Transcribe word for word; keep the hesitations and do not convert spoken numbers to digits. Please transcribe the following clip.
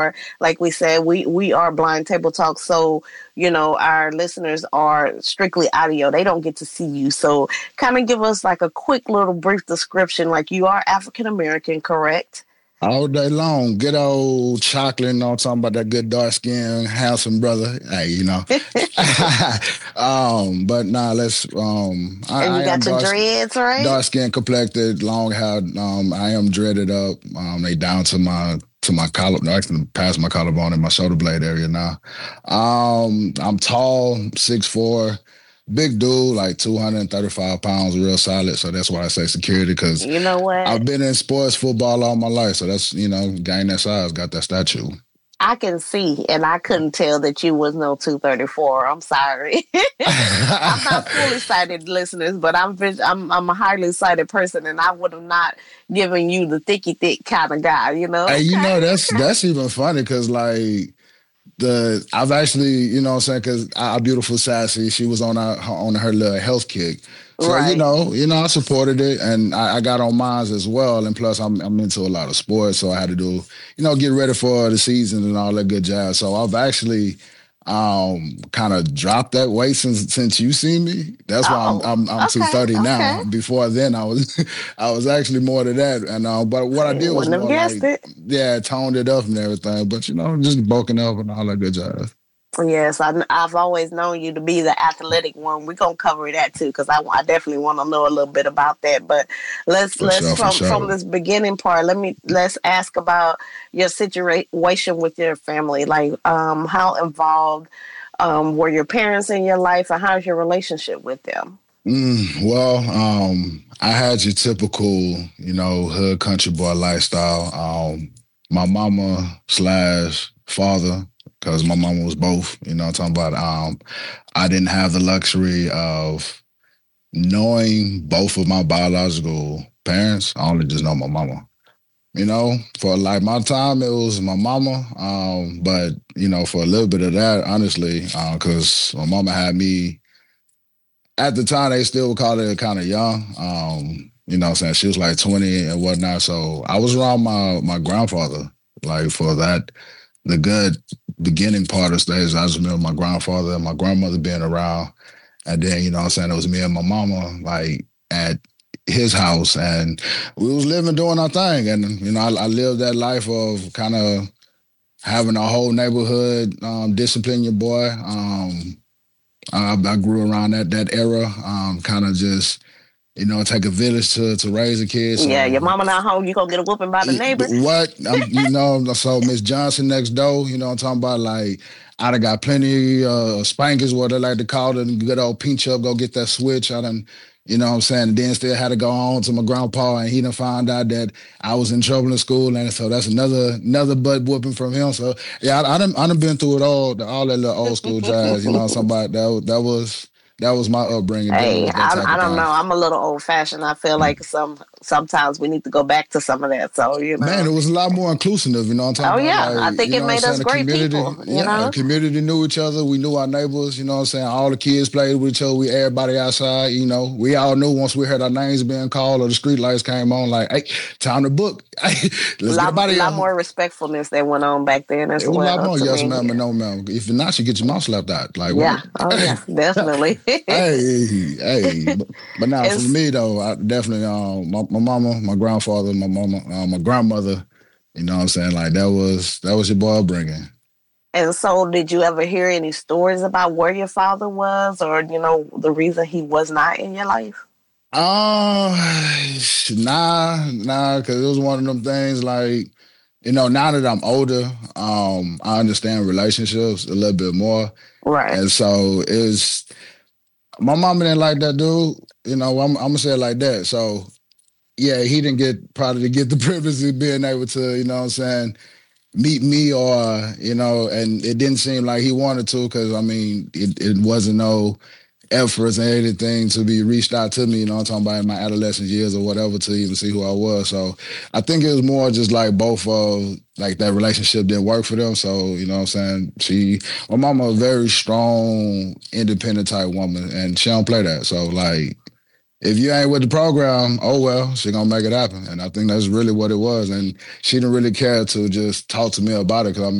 Like we said, we, we are Blind Table Talk. So, you know, our listeners are strictly audio. They don't get to see you. So kind of give us like a quick little brief description. Like you are African American, correct? All day long, good old chocolate, you know what I'm talking about, that good dark skin, handsome brother. Hey, you know. um, but nah, let's um I, And I you am got your dark dreads, right? dark skin complected, long hair. Um, I am dreaded up. Um, they down to my to my collar, no, actually past my collarbone and my shoulder blade area now. Um, I'm tall, six four, big dude, like two hundred thirty-five pounds, real solid. So that's why I say security, because You know what? I've been in sports football all my life. So that's, you know, gain that size, got that stature. I can see, and I couldn't tell that you was no two thirty-four. I'm sorry. I'm not fully sighted, listeners, but I'm I'm I'm a highly sighted person, and I would have not given you the thicky thick kind of guy. You know? Hey, you Okay. know, that's that's even funny because like the I've actually, you know what I'm saying, because our beautiful Sassy, she was on our on her little health kick. So, you Right. know, you know, I supported it and I, I got on mine as well. And plus I'm I'm into a lot of sports. So I had to do, you know, get ready for the season and all that good jazz. So I've actually um kind of dropped that weight since since you seen me. That's why I'm Oh. I'm I'm Okay. two thirty Okay. now. Before then I was I was actually more than that. And uh, but what I I did was wouldn't have more like, guessed it. yeah, toned it up and everything. But you know, just bulking up and all that good jazz. Yes, I, I've always known you to be the athletic one. We're gonna cover that too because I, I definitely want to know a little bit about that. But let's For let's sure, for from from sure. this beginning part. Let me let's ask about your situation with your family. Like, um, how involved um, were your parents in your life, and how's your relationship with them? Mm, well, um, I had your typical, you know, hood country boy lifestyle. Um, my mama slash father, because my mama was both, you know what I'm talking about. Um, I didn't have the luxury of knowing both of my biological parents. I only just know my mama. You know, for like my time, it was my mama. Um, but you know, for a little bit of that, honestly, because my mama had me at the time. They still would call it kind of young. Um, you know what I'm saying? She was like twenty and whatnot. So I was around my my grandfather, like for that, the good beginning part of stage. I just remember my grandfather and my grandmother being around. And then, you know what I'm saying, it was me and my mama, like at his house. And we was living, doing our thing. And, you know, I, I lived that life of kind of having a whole neighborhood, um, discipline your boy. Um, I, I grew around that that era, um, kind of just, you know, take a village to to raise a kid. Yeah, So your mama not home. You gonna get a whooping by the neighbors. what I'm, you know, so Miss Johnson next door, you know what I'm talking about? Like, I done got plenty uh spankers, what they like to call it, and good old pinch up, go get that switch. I done, you know what I'm saying? And then still had to go on to my grandpa, and he done found out that I was in trouble in school, and so that's another another butt whooping from him. So yeah, I, I done I done been through it all, the, all that little old school jazz, you know, somebody that that was that was my upbringing, dealing Hey, with that I, type I of don't thing. know. I'm a little old fashioned. I feel like some sometimes we need to go back to some of that. So you Man, know. it was a lot more inclusive, you know what I'm Oh talking about? yeah, Like, I think you it know what I'm made saying? us The great community, people. You yeah, the know. community knew each other. We knew our neighbors, you know what I'm saying? All the kids played with each other. We everybody outside, you know. We all knew once we heard our names being called or the street lights came on, like, hey, time to book. A Let's get up lot, out of lot here. more respectfuless that went on back then as It was a lot well. more To yes, me, ma'am, and yeah, no, ma'am. If you're not, you get your mouth slapped out. Like, yeah, what? oh yeah, definitely. hey, hey. But, but now for and me, though, I definitely, um, my, my mama, my grandfather, my mama, uh, my grandmother, you know what I'm saying? Like, that was, that was your boy upbringing. and so, did you ever hear any stories about where your father was, or you know, the reason he was not in your life? Uh, nah, nah, because it was one of them things like, you know, now that I'm older, um, I understand relationships a little bit more. Right. And so it's, my mama didn't like that dude, you know, I'm, I'm gonna say it like that. So yeah, he didn't get probably to get the privilege of being able to, you know what I'm saying, meet me or, you know, and it didn't seem like he wanted to because, I mean, it, it wasn't no efforts and anything to be reached out to me, you know I'm talking about in my adolescent years or whatever to even see who I was. So I think it was more just like both of like that relationship didn't work for them. So, you know what I'm saying? She my mama a very strong, independent type woman and she don't play that. So like if you ain't with the program, oh well, she gonna make it happen. And I think that's really what it was. And she didn't really care to just talk to me about it because I mean,